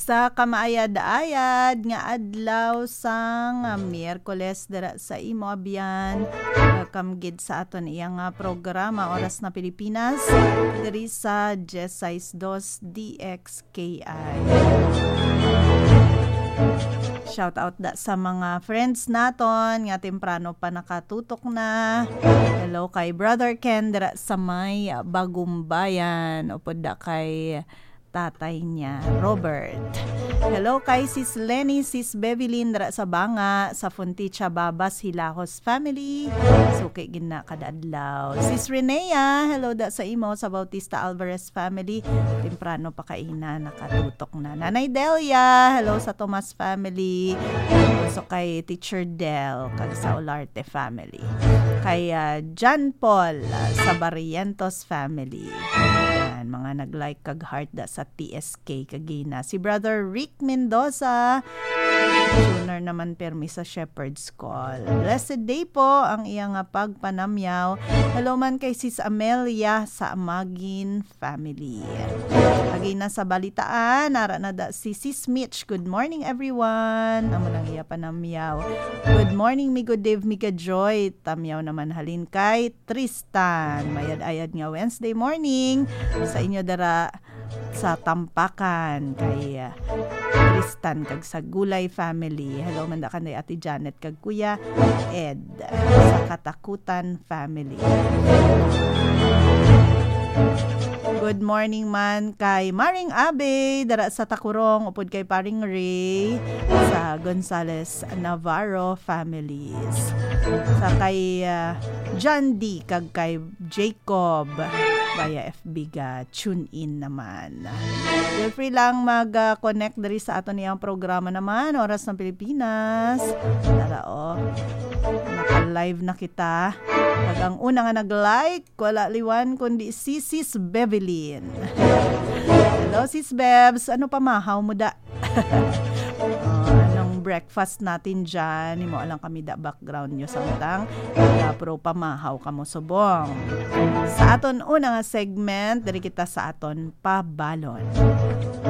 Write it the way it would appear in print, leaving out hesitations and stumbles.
Sa kamaayad-ayad nga adlaw sang Miyerkules dira sa imo abyan. Welcome gid sa aton iyang programa Oras na Pilipinas diri sa 16.2 DXKI. Shout out da sa mga friends naton nga temprano pa nakatutok na. Hello kay Brother Ken dira sa may Bagumbayan upod da kay tatay niya, Robert. Hello kay Sis Lenny, Sis Bevelyn dira sa Banga, sa Funticha Babas, Hilahos family. Suki gina kadadlaw. Sis Renea, hello da sa imo sa Bautista Alvarez family. Temprano pa kaina nakatutok na. Nanay Delia, hello sa Tomas family. So kay Teacher Del kag sa Olarte family. Kay John Paul sa Barrientos family. Mga nag-like kag heart da sa TSK kagina. Si Brother Rick Mendoza, tuner naman permi sa Shepherd's Call. Blessed day po ang iyang pagpanamyaw. Hello man kay Sis Amelia sa Amagin family. Kagina sa balitaan, nara na da si Sis Mitch. Good morning everyone. Amo nang iya panamyaw. Good morning mi good Dave mi Joy. Tamyaw naman halin kay Tristan. Mayad-ayad nga Wednesday morning sa inyo dara sa Tampakan kay Tristan kag sa Gulay family. Hello man da kanay Ate Janet kag Kuya Ed sa Katakutan family. Good morning man kay Maring Abe dara sa Takurong upod kay Paring Ray sa Gonzales Navarro families. Sa kay John D kag kay Jacob via FB ga tune in naman. Feel free lang mag-connect diri sa aton niyang programa naman Oras ng Pilipinas. Tara naka-live na kita. Pag ang una nga nag-like, wala liwan kundi si Sis Bevelyn. Hello Sis Bebs, ano pa mahaw mo da? Anong breakfast natin dyan? Hindi mo alam kami da background nyo samtang. Pero pamahaw ka mo subong. Sa aton una nga segment, dari kita sa aton pabalon.